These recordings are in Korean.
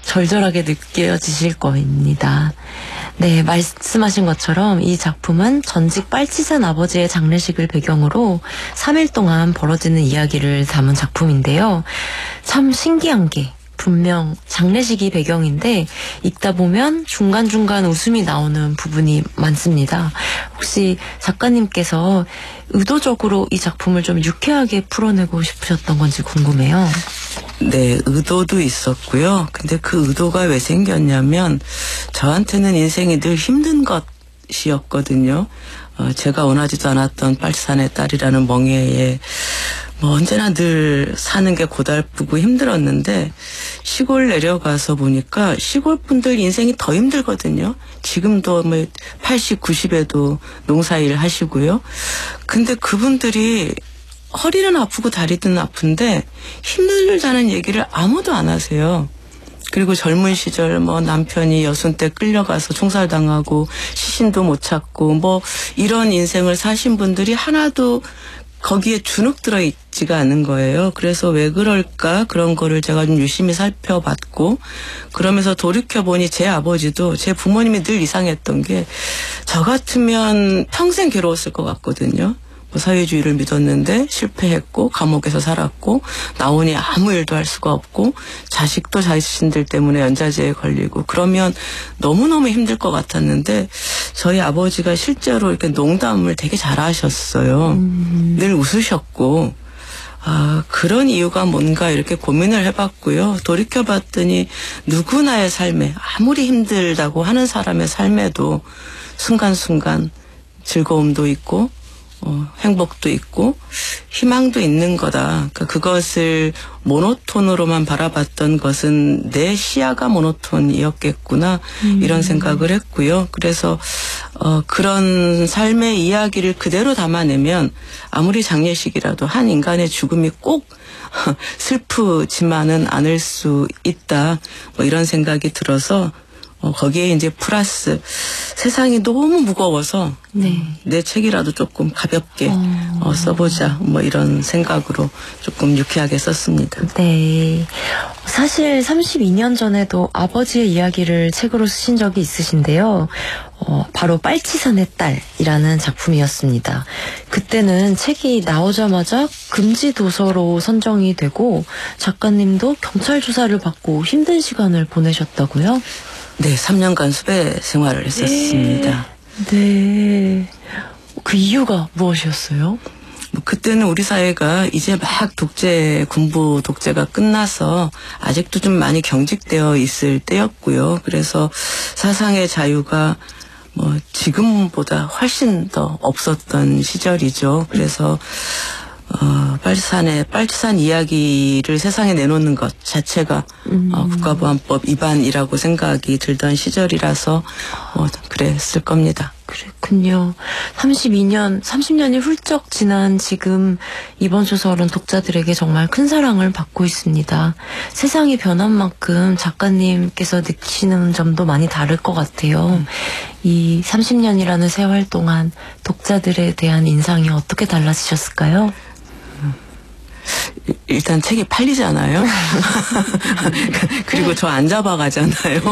절절하게 느껴지실 겁니다. 네, 말씀하신 것처럼 이 작품은 전직 빨치산 아버지의 장례식을 배경으로 3일 동안 벌어지는 이야기를 담은 작품인데요. 참 신기한 게 분명 장례식이 배경인데 읽다 보면 중간중간 웃음이 나오는 부분이 많습니다. 혹시 작가님께서 의도적으로 이 작품을 좀 유쾌하게 풀어내고 싶으셨던 건지 궁금해요. 네, 의도도 있었고요. 근데 그 의도가 왜 생겼냐면 저한테는 인생이 늘 힘든 것이었거든요. 제가 원하지도 않았던 빨치산의 딸이라는 멍에에 언제나 늘 사는 게 고달프고 힘들었는데 시골 내려가서 보니까 시골 분들 인생이 더 힘들거든요. 지금도 80, 90에도 농사일 하시고요. 근데 그분들이 허리는 아프고 다리는 아픈데 힘들다는 얘기를 아무도 안 하세요. 그리고 젊은 시절 남편이 여순 때 끌려가서 총살당하고 시신도 못 찾고 이런 인생을 사신 분들이 하나도 거기에 주눅 들어 있지가 않은 거예요. 그래서 왜 그럴까 그런 거를 제가 좀 유심히 살펴봤고 그러면서 돌이켜보니 제 아버지도 제 부모님이 늘 이상했던 게 저 같으면 평생 괴로웠을 것 같거든요. 사회주의를 믿었는데 실패했고 감옥에서 살았고 나오니 아무 일도 할 수가 없고 자식도 자신들 때문에 연좌제에 걸리고 그러면 너무너무 힘들 것 같았는데 저희 아버지가 실제로 이렇게 농담을 되게 잘하셨어요. 늘 웃으셨고 그런 이유가 뭔가 이렇게 고민을 해봤고요. 돌이켜봤더니 누구나의 삶에 아무리 힘들다고 하는 사람의 삶에도 순간순간 즐거움도 있고 행복도 있고 희망도 있는 거다. 그러니까 그것을 모노톤으로만 바라봤던 것은 내 시야가 모노톤이었겠구나 이런 생각을 했고요. 그래서 그런 삶의 이야기를 그대로 담아내면 아무리 장례식이라도 한 인간의 죽음이 꼭 슬프지만은 않을 수 있다. 이런 생각이 들어서 거기에 이제 플러스 세상이 너무 무거워서 내 책이라도 조금 가볍게 써보자 이런 생각으로 조금 유쾌하게 썼습니다. 네, 사실 32년 전에도 아버지의 이야기를 책으로 쓰신 적이 있으신데요. 바로 빨치산의 딸이라는 작품이었습니다. 그때는 책이 나오자마자 금지 도서로 선정이 되고 작가님도 경찰 조사를 받고 힘든 시간을 보내셨다고요? 네, 3년간 수배 생활을 했었습니다. 네. 그 이유가 무엇이었어요? 그때는 우리 사회가 이제 막 군부 독재가 끝나서 아직도 좀 많이 경직되어 있을 때였고요. 그래서 사상의 자유가 지금보다 훨씬 더 없었던 시절이죠. 그래서 빨치산 이야기를 세상에 내놓는 것 자체가 국가보안법 위반이라고 생각이 들던 시절이라서 그랬을 겁니다. 그랬군요. 30년이 훌쩍 지난 지금 이번 소설은 독자들에게 정말 큰 사랑을 받고 있습니다. 세상이 변한 만큼 작가님께서 느끼시는 점도 많이 다를 것 같아요. 이 30년이라는 세월 동안 독자들에 대한 인상이 어떻게 달라지셨을까요? 일단 책이 팔리잖아요. 그리고 저 안 잡아가잖아요.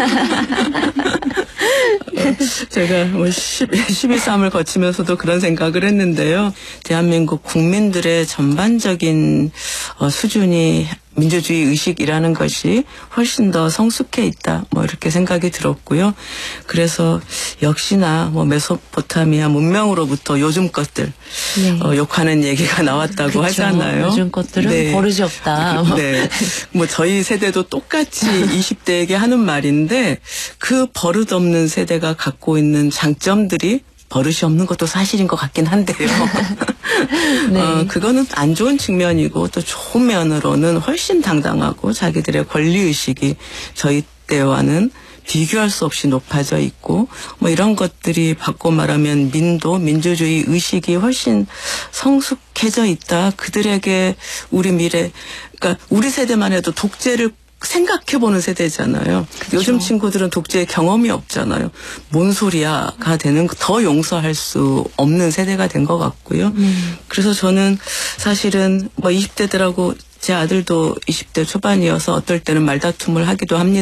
제가 12.3을 거치면서도 그런 생각을 했는데요. 대한민국 국민들의 전반적인 수준이 민주주의 의식이라는 것이 훨씬 더 성숙해 있다. 이렇게 생각이 들었고요. 그래서 역시나 메소포타미아 문명으로부터 요즘 것들 욕하는 얘기가 나왔다고 그쵸, 하잖아요. 요즘 것들은 버릇이 없다. 네. 저희 세대도 똑같이 20대에게 하는 말인데 그 버릇 없는 세대가 갖고 있는 장점들이 버릇이 없는 것도 사실인 것 같긴 한데요. 네. 그거는 안 좋은 측면이고 또 좋은 면으로는 훨씬 당당하고 자기들의 권리의식이 저희 때와는 비교할 수 없이 높아져 있고 이런 것들이 바꿔 말하면 민주주의 의식이 훨씬 성숙해져 있다. 그들에게 우리 미래, 그러니까 우리 세대만 해도 독재를 생각해보는 세대잖아요. 그쵸. 요즘 친구들은 독재의 경험이 없잖아요. 뭔 소리야가 되는 더 용서할 수 없는 세대가 된 것 같고요. 그래서 저는 사실은 20대들하고 제 아들도 20대 초반이어서 어떨 때는 말다툼을 하기도 합니다.